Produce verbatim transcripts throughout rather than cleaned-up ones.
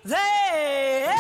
They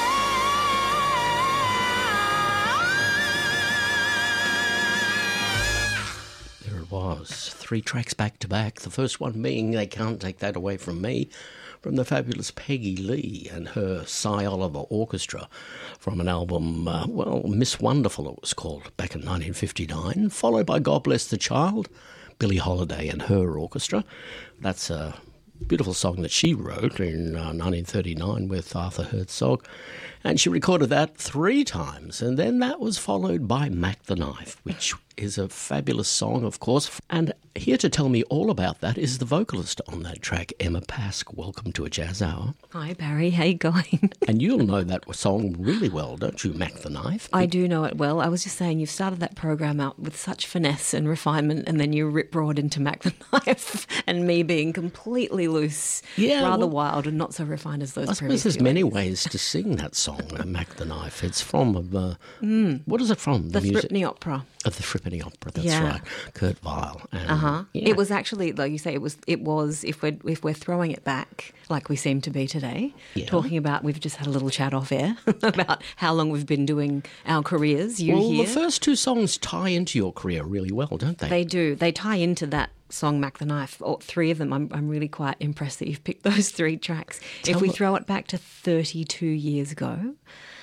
There it was, three tracks back to back. The first one being They Can't Take That Away From Me, from the fabulous Peggy Lee and her Cy Oliver Orchestra, from an album, uh, well, Miss Wonderful it was called, back in nineteen fifty-nine, followed by God Bless the Child, Billie Holiday and her orchestra. That's a beautiful song that she wrote in uh, nineteen thirty-nine with Arthur Herzog, and she recorded that three times, and then that was followed by Mac the Knife, which is a fabulous song, of course. And here to tell me all about that is the vocalist on that track, Emma Pask. Welcome to A Jazz Hour. Hi, Barry. How you going? And you'll know that song really well, don't you, Mac the Knife? I do know it well. I was just saying, you've started that program out with such finesse and refinement, and then you rip roared into Mac the Knife, and me being completely loose, Yeah, rather well, wild and not so refined as those I previous suppose there's two many ladies. ways to sing that song, uh, Mac the Knife. It's from, uh, mm. what is it from? The music? Threepenny Opera. Of the Threepenny Opera, that's Yeah. right. Kurt Weill. And, Uh huh. yeah. It was actually, like you say, it was. It was. If we're if we're throwing it back, like we seem to be today, Yeah. talking about, we've just had a little chat off air about how long we've been doing our careers. You Well, here, the first two songs tie into your career really well, don't they? they do. They tie into that song, Mac the Knife. All three of them. I'm I'm really quite impressed that you've picked those three tracks. Tell if we me- throw it back to thirty-two years ago.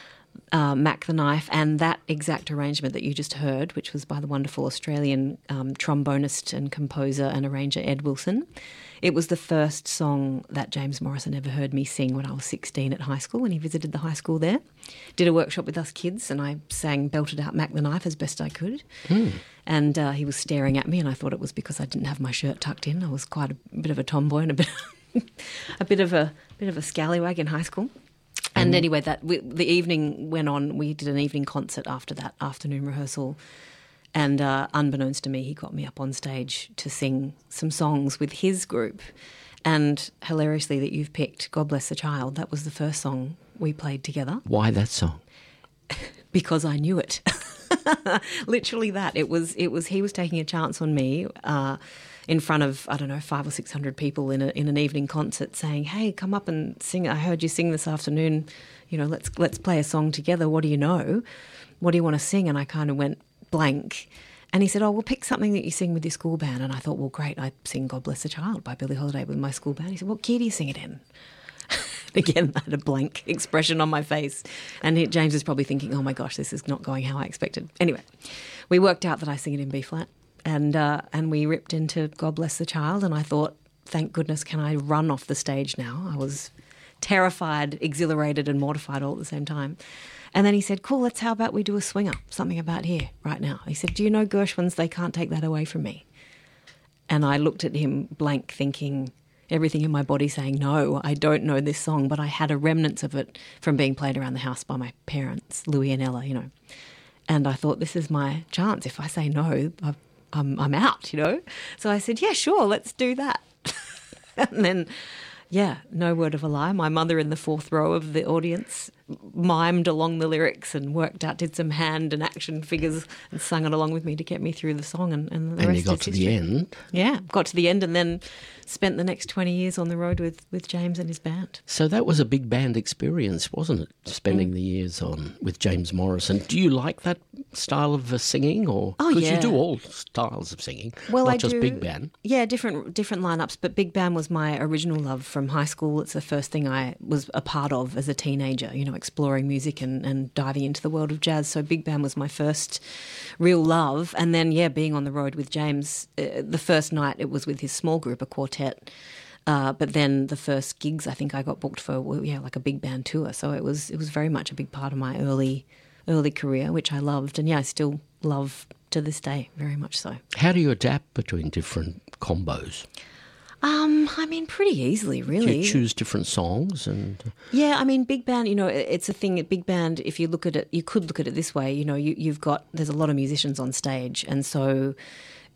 Uh, Mac the Knife, and that exact arrangement that you just heard, which was by the wonderful Australian um, trombonist and composer and arranger Ed Wilson. It was the first song that James Morrison ever heard me sing when I was sixteen at high school, when he visited the high school there. Did a workshop with us kids, and I sang, belted out Mac the Knife as best I could. Hmm. And uh, he was staring at me, and I thought it was because I didn't have my shirt tucked in. I was quite a bit of a tomboy and a bit, a bit of a bit of a scallywag in high school. And anyway, that we, the evening went on. We did an evening concert after that afternoon rehearsal, and uh, unbeknownst to me, he got me up on stage to sing some songs with his group. And hilariously, that you've picked "God Bless the Child." That was the first song we played together Why that song? because I knew it. Literally, that it was. It was. He was taking a chance on me. Uh, in front of, I don't know, five or six hundred people in a, in an evening concert, saying, "Hey, come up and sing. I heard you sing this afternoon. You know, let's let's play a song together. What do you know? What do you want to sing?" And I kind of went blank. And he said, "Oh, we'll pick something that you sing with your school band." And I thought, well, great. I sing "God Bless the Child" by Billie Holiday with my school band. He said, "What key do you sing it in?" Again, I had a blank expression on my face. And he, James is probably thinking, oh my gosh, this is not going how I expected. Anyway, we worked out that I sing it in B flat. And uh, and we ripped into "God Bless the Child," and I thought, thank goodness, can I run off the stage now? I was terrified, exhilarated and mortified all at the same time. And then he said, cool, let's, how about we do a swinger, something about here right now. He said, do you know Gershwin's "They Can't Take That Away From Me"? And I looked at him blank, thinking, everything in my body saying, no, I don't know this song, but I had a remnants of it from being played around the house by my parents, Louis and Ella, you know. And I thought, this is my chance. If I say no, I've I'm, I'm out, you know. So I said, yeah, sure, let's do that. And then, yeah, no word of a lie. My mother in the fourth row of the audience mimed along the lyrics and worked out, did some hand and action figures and sung it along with me to get me through the song. And, and the And rest you got is to history. the end. Yeah, got to the end and then spent the next twenty years on the road with, with James and his band. So that was a big band experience, wasn't it? Spending Mm. the years on with James Morrison. Do you like that style of uh, singing, or Oh, because yeah. you do all styles of singing, Well, not I just do, big band? Yeah, different different lineups, but big band was my original love from high school. It's the first thing I was a part of as a teenager, you know, exploring music and, and diving into the world of jazz. So big band was my first real love. And then, yeah, being on the road with James, uh, the first night it was with his small group, a quartet. Uh, but then the first gigs I think I got booked for were, yeah, like a big band tour. So it was it was very much a big part of my early early career, which I loved. And, yeah, I still love to this day, very much so. How do you adapt between different combos? Um, I mean, pretty easily, Do really. you choose different songs? And Yeah, I mean, big band, you know, it- it's a thing at big band. If you look at it, you could look at it this way, you know, you, you've got, there's a lot of musicians on stage. And so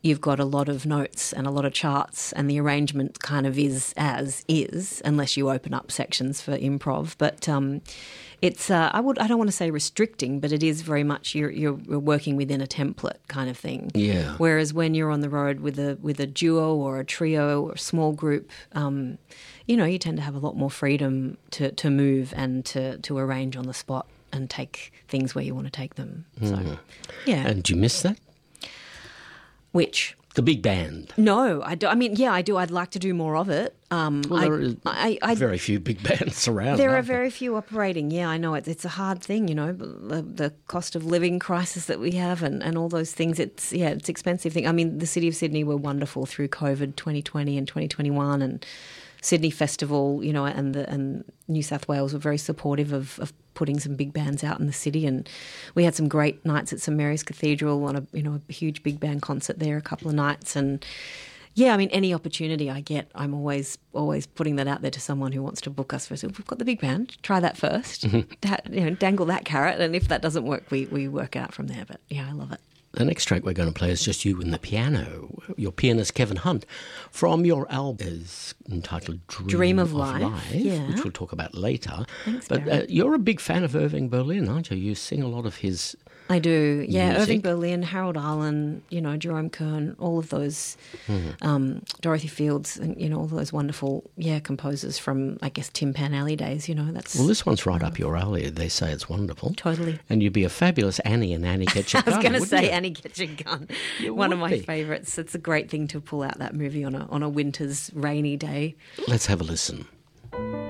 you've got a lot of notes and a lot of charts, and the arrangement kind of is as is, unless you open up sections for improv. But um, it's uh, I would I don't want to say restricting, but it is very much you're, you're you're working within a template kind of thing. Yeah. Whereas when you're on the road with a with a duo or a trio or a small group, um, you know, you tend to have a lot more freedom to, to move and to, to arrange on the spot and take things where you want to take them. So, Mm. yeah. And do you miss that? Which? The big band. No, I do. I mean, yeah, I do. I'd like to do more of it. Um, Well, I, there are I, I, very few big bands around. there are aren't very few operating. Yeah, I know. It's, it's a hard thing, you know, the, the cost of living crisis that we have and, and all those things. It's, yeah, it's an expensive thing. I mean, the City of Sydney were wonderful through COVID twenty twenty and twenty twenty-one, and Sydney Festival, you know, and the, and New South Wales were very supportive of, of putting some big bands out in the city, and we had some great nights at St Mary's Cathedral on a you know a huge big band concert there a couple of nights, and yeah, I mean any opportunity I get, I'm always always putting that out there to someone who wants to book us for. So we've got the big band, try that first, da- you know, dangle that carrot, and if that doesn't work, we we work out from there. But yeah, I love it. The next track we're going to play is just you and the piano. Your pianist, Kevin Hunt, from your album is entitled Dream, Dream of of Life, Life, yeah. which we'll talk about later. Thanks, but uh, you're a big fan of Irving Berlin, aren't you? You sing a lot of his I do, yeah. music. Irving Berlin, Harold Arlen, you know, Jerome Kern, all of those, Mm. um, Dorothy Fields, and you know, all those wonderful, yeah, composers from, I guess, Tim Pan Alley days. You know, that's Well, this one's right up your alley. They say it's wonderful. totally. And you'd be a fabulous Annie in Annie Catch a I was Gun, going to wouldn't say you? Annie Catch a Gun, You one of would my be. favourites. It's a great thing to pull out that movie on a on a winter's rainy day. Let's have a listen.